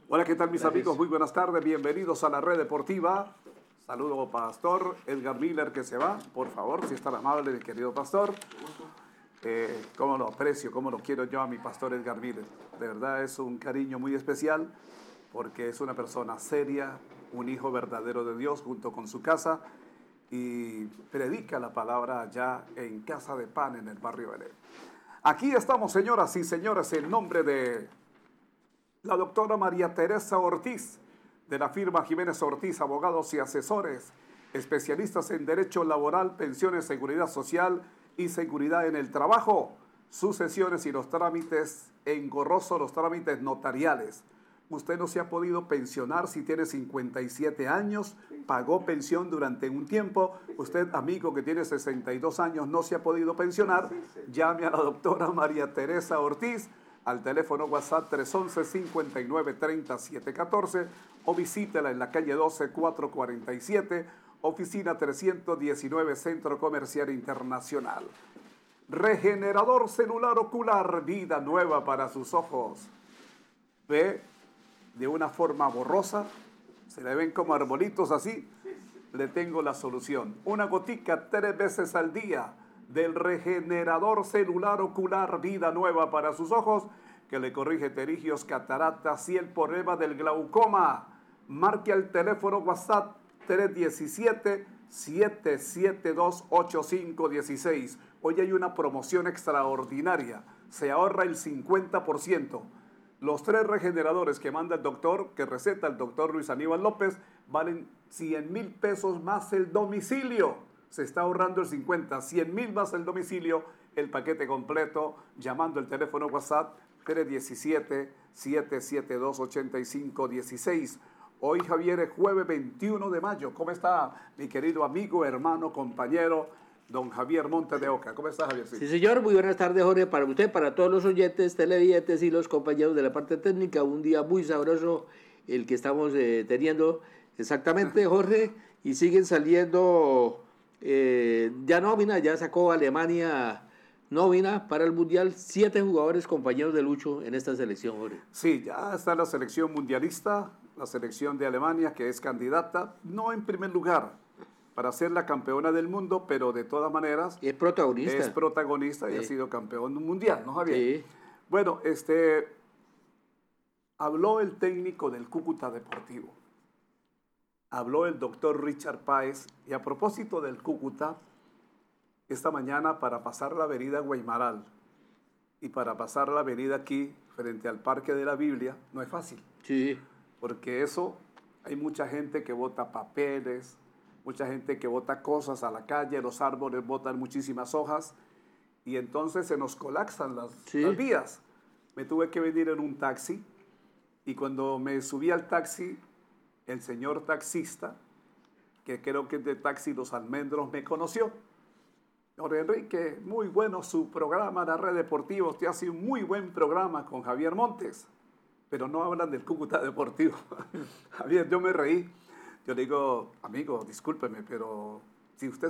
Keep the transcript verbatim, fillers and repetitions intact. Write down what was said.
Hola, ¿qué tal mis Gracias. amigos? Muy buenas tardes, bienvenidos a la Red Deportiva. Saludo, Pastor Edgar Miller, que se va. Por favor, si es tan amable, mi querido Pastor. Eh, cómo lo aprecio, cómo lo quiero yo a mi Pastor Edgar Miller. De verdad es un cariño muy especial porque es una persona seria, un hijo verdadero de Dios junto con su casa y predica la palabra allá en Casa de Pan en el barrio Belén. Aquí estamos, señoras y señores, en nombre de la doctora María Teresa Ortiz, de la firma Jiménez Ortiz, abogados y asesores, especialistas en derecho laboral, pensiones, seguridad social y seguridad en el trabajo. Sucesiones y los trámites engorrosos, los trámites notariales. Usted no se ha podido pensionar si tiene cincuenta y siete años, pagó pensión durante un tiempo. Usted, amigo que tiene sesenta y dos años, no se ha podido pensionar. Llame a la doctora María Teresa Ortiz al teléfono WhatsApp tres once, cincuenta y nueve, treinta, setecientos catorce o visítela en la calle doce, cuatrocientos cuarenta y siete, oficina trescientos diecinueve, Centro Comercial Internacional. Regenerador celular ocular, vida nueva para sus ojos. Ve de una forma borrosa, se le ven como arbolitos así, le tengo la solución. Una gotica tres veces al día del regenerador celular ocular, vida nueva para sus ojos, que le corrige pterigios, cataratas y el problema del glaucoma. Marque al teléfono WhatsApp tres uno siete, siete siete dos, ocho cinco uno seis. Hoy hay una promoción extraordinaria, se ahorra el cincuenta por ciento. Los tres regeneradores que manda el doctor, que receta el doctor Luis Aníbal López, valen cien mil pesos más el domicilio. Se está ahorrando el cincuenta, cien mil más el domicilio, el paquete completo, llamando el teléfono WhatsApp tres uno siete, siete siete dos, ocho cinco uno seis. Hoy, Javier, es jueves veintiuno de mayo. ¿Cómo está mi querido amigo, hermano, compañero, don Javier Montes de Oca? ¿Cómo está, Javier? Sí, señor, muy buenas tardes, Jorge, para usted, para todos los oyentes, televidentes y los compañeros de la parte técnica. Un día muy sabroso el que estamos eh, teniendo, exactamente, Jorge, y siguen saliendo eh, ya nómina, ya sacó Alemania nómina para el Mundial, siete jugadores compañeros de Lucho en esta selección, Jorge. Sí, ya está la selección mundialista, la selección de Alemania, que es candidata, no en primer lugar, para ser la campeona del mundo, pero de todas maneras es protagonista. Es protagonista y sí. ha sido campeón mundial, ¿no, Javier? Sí. Bueno, este, habló el técnico del Cúcuta Deportivo, habló el doctor Richard Páez, y a propósito del Cúcuta, esta mañana para pasar la avenida Guaymaral y para pasar la avenida aquí, frente al Parque de la Biblia, no es fácil. Sí. Porque eso, hay mucha gente que bota papeles, mucha gente que bota cosas a la calle, los árboles botan muchísimas hojas y entonces se nos colapsan las, sí. las vías. Me tuve que venir en un taxi y cuando me subí al taxi, el señor taxista, que creo que es de Taxi Los Almendros, me conoció. Jorge Enrique, muy bueno su programa, la Red Deportiva. Usted hace un muy buen programa con Javier Montes, pero no hablan del Cúcuta Deportivo. Javier, yo me reí. Yo digo, amigo, discúlpeme, pero si usted